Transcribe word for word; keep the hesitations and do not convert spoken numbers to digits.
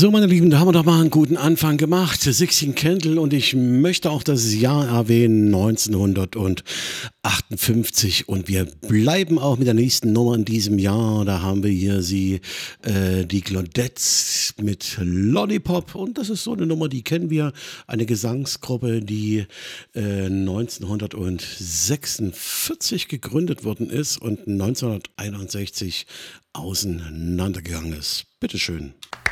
So, meine Lieben, da haben wir doch mal einen guten Anfang gemacht. Sixteen Candle und ich möchte auch das Jahr erwähnen, neunzehnhundertachtundfünfzig. Und wir bleiben auch mit der nächsten Nummer in diesem Jahr. Da haben wir hier sie, äh, die Claudettes mit Lollipop. Und das ist so eine Nummer, die kennen wir. Eine Gesangsgruppe, die äh, neunzehnhundertsechsundvierzig gegründet worden ist und neunzehnhunderteinundsechzig auseinandergegangen ist. Bitteschön.